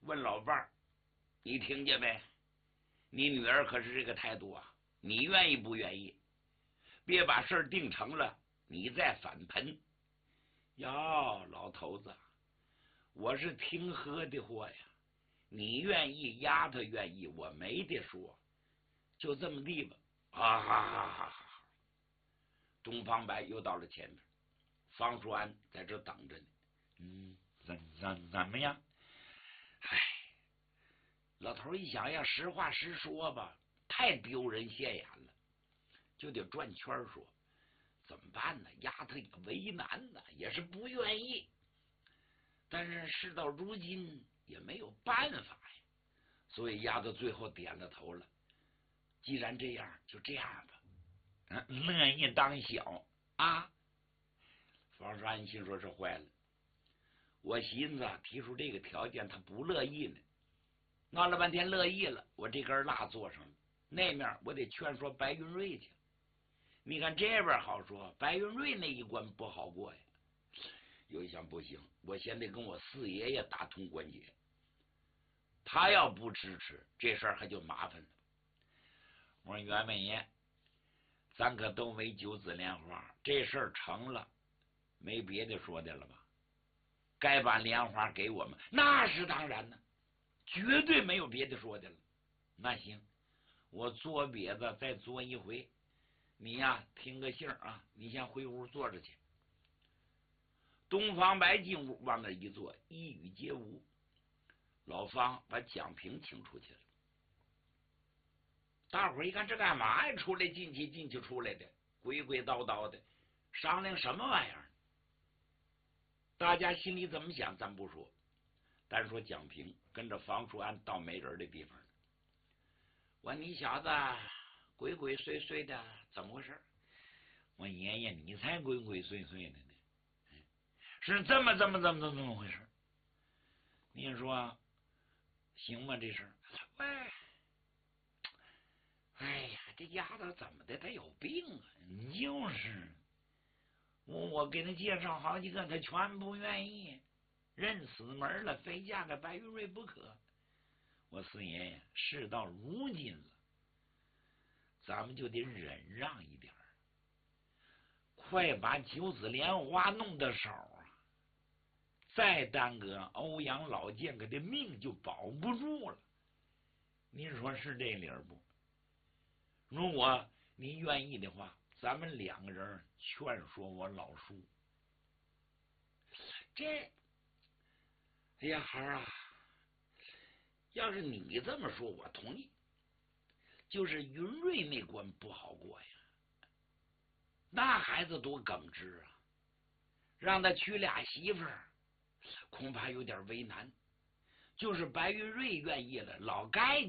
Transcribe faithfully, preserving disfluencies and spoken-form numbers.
问老伴儿：“你听见没？你女儿可是这个态度啊，你愿意不愿意？别把事儿定成了，你再反喷。”哟，老头子，我是听喝的货呀，你愿意，丫头愿意，我没得说，就这么地吧。啊哈哈哈哈！东方白又到了前面，方叔安在这等着呢。嗯，怎怎怎么样？唉，老头一想，要实话实说吧，太丢人现眼了，就得转圈说。怎么办呢？丫头也为难呢，也是不愿意，但是事到如今也没有办法呀。所以丫头最后点了头了。既然这样，就这样吧。嗯，乐意当小啊。方叔安心说是坏了，我寻思提出这个条件，他不乐意呢。闹了半天乐意了，我这根蜡做上了，那面我得劝说白云瑞去。你看这边好说，白云瑞那一关不好过呀。有一想不行，我先得跟我四爷爷打通关节，他要不支持，这事儿还就麻烦了。我说袁美爷，咱可都没九子莲花，这事儿成了，没别的说的了吧？该把莲花给我们，那是当然呢，绝对没有别的说的了。那行，我作瘪子再作一回。你呀，听个信儿啊，你先回屋坐着去。东方白进屋往那一坐，一语皆无。老方把蒋平请出去了。大伙儿一看，这干嘛呀？出来进去，进去出来的，鬼鬼叨叨的，商量什么玩意儿？大家心里怎么想，咱不说，单说蒋平跟着房叔安到没人的地方了。我说你小子鬼鬼祟祟的，怎么回事？我爷爷，你才鬼鬼祟祟的呢，是这么这么这么这么回事？你说行吗？这事儿？喂，哎呀，这丫头怎么的？她有病啊！就是，我我给她介绍好几个，她全不愿意，认死门了，非嫁给白玉瑞不可。我四爷爷，事到如今了，咱们就得忍让一点，快把九子莲花弄到手啊！再耽搁，欧阳老剑客的命就保不住了。您说是这理儿不？如果您愿意的话，咱们两个人劝说我老叔。这，哎呀，孩儿啊，要是你这么说，我同意。就是云瑞那关不好过呀，那孩子多耿直啊，让他娶俩媳妇儿，恐怕有点为难。就是白云瑞愿意了，老该